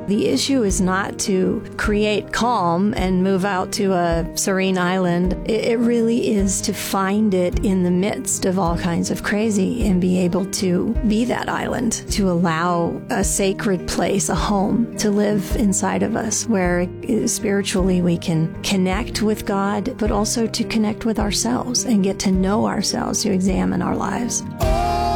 The issue is not to create calm and move out to a serene island. It really is to find it in the midst of all kinds of crazy and be able to be that island, to allow a sacred place, a home, to live inside of us where spiritually we can connect with God, but also to connect with ourselves and get to know ourselves, to examine our lives.